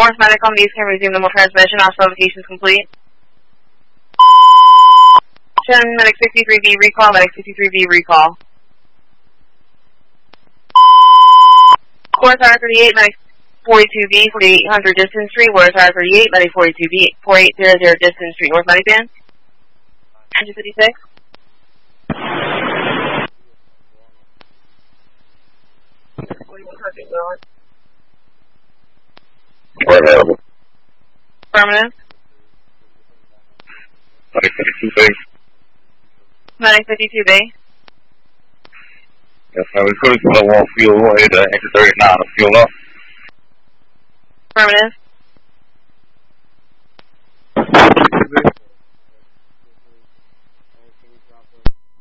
Morris Medic on these can resume the transmission. All suffocation is complete. 10 Medic 63B recall, Medic 63B recall. Course R38, Medic 42B, 4800 distance street, Course R38, Medic 42B, 4800 distance street, North Medic Band. 156. Available. Affirmative. Medic 52B. Medic 52B. Yes, I was going to low on fuel, exit 39 on fuel up. Affirmative.